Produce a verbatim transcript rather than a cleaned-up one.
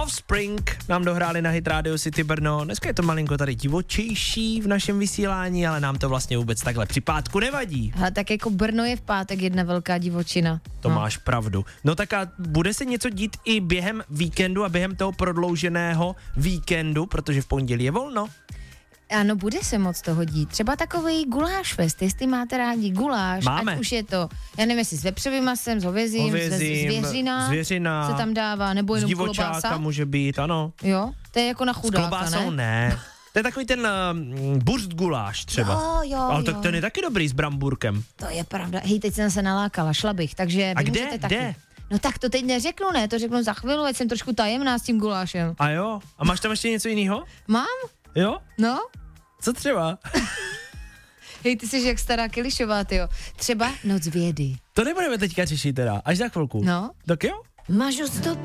Offspring nám dohráli na hit Radio City Brno. Dneska je to malinko tady divočejší v našem vysílání, ale nám to vlastně vůbec takhle při pátku nevadí. Ale tak jako Brno je v pátek jedna velká divočina. To no. máš pravdu. No tak a bude se něco dít i během víkendu a během toho prodlouženého víkendu, protože v pondělí je volno? Ano, bude se moc toho dít. Třeba takový guláš fest, jestli máte rádi guláš, Máme. ať už je to, já nevím, jestli s vepřovým masem, s hovězím, Hovězím, ze zvěřina, zvěřina se tam dává, nebo z jenom divočáka klobása. může být, ano. Jo, to je jako na S chudáka, klobásou ne? ne. To je takový ten uh, burst guláš třeba. Jo, jo, Ale jo. tak ten je taky dobrý s bramburkem. To je pravda. Hej, teď jsem se nalákala, šla bych, takže A vy kde? můžete taky. Kde? No tak to teď neřeknu, ne, to řeknu za chvíli, ať jsem trošku tajemná s tím gulášem. A jo? A máš tam ještě něco jiného? Mám? Jo? No? Co třeba? Hej, ty jsi jak stará Kilišová, tyjo. Třeba noc vědy. To nebudeme teďka řešit teda, až za chvilku. No? Tak jo? Mažu stop.